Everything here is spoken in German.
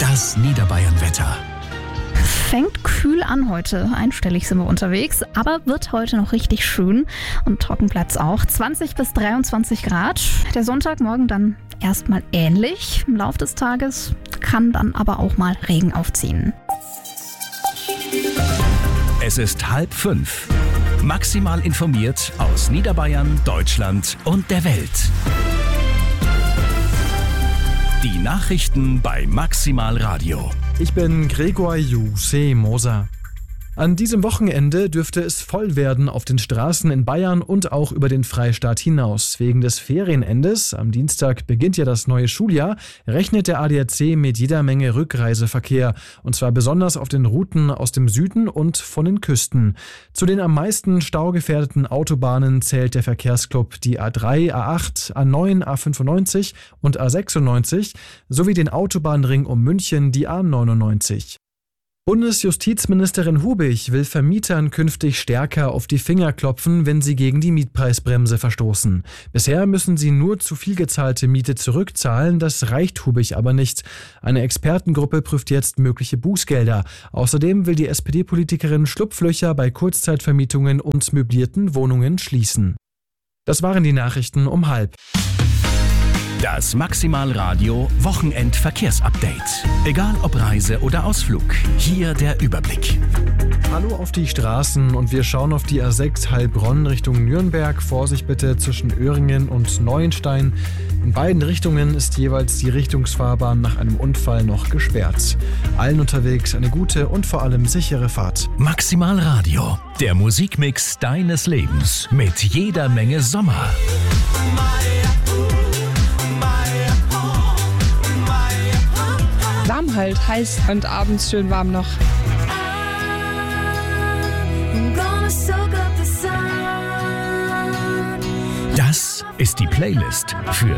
Das Niederbayern-Wetter. Fängt kühl an heute. Einstellig sind wir unterwegs, aber wird heute noch richtig schön und trocken bleibt's auch. 20 bis 23 Grad. Der Sonntagmorgen dann erstmal ähnlich. Im Laufe des Tages kann dann aber auch mal Regen aufziehen. Es ist 4:30. Maximal informiert aus Niederbayern, Deutschland und der Welt. Die Nachrichten bei Maximal Radio. Ich bin Gregor Moser. An diesem Wochenende dürfte es voll werden auf den Straßen in Bayern und auch über den Freistaat hinaus. Wegen des Ferienendes, am Dienstag beginnt ja das neue Schuljahr, rechnet der ADAC mit jeder Menge Rückreiseverkehr. Und zwar besonders auf den Routen aus dem Süden und von den Küsten. Zu den am meisten staugefährdeten Autobahnen zählt der Verkehrsclub die A3, A8, A9, A95 und A96 sowie den Autobahnring um München, die A99. Bundesjustizministerin Hubig will Vermietern künftig stärker auf die Finger klopfen, wenn sie gegen die Mietpreisbremse verstoßen. Bisher müssen sie nur zu viel gezahlte Miete zurückzahlen, das reicht Hubig aber nicht. Eine Expertengruppe prüft jetzt mögliche Bußgelder. Außerdem will die SPD-Politikerin Schlupflöcher bei Kurzzeitvermietungen und möblierten Wohnungen schließen. Das waren die Nachrichten um 12:30. Das Maximal Radio Wochenendverkehrsupdate. Egal ob Reise oder Ausflug, hier der Überblick. Hallo auf die Straßen und wir schauen auf die A6 Heilbronn Richtung Nürnberg. Vorsicht bitte zwischen Öhringen und Neuenstein. In beiden Richtungen ist jeweils die Richtungsfahrbahn nach einem Unfall noch gesperrt. Allen unterwegs eine gute und vor allem sichere Fahrt. Maximal Radio, der Musikmix deines Lebens mit jeder Menge Sommer. Warm halt, heiß und abends schön warm noch. Das ist die Playlist für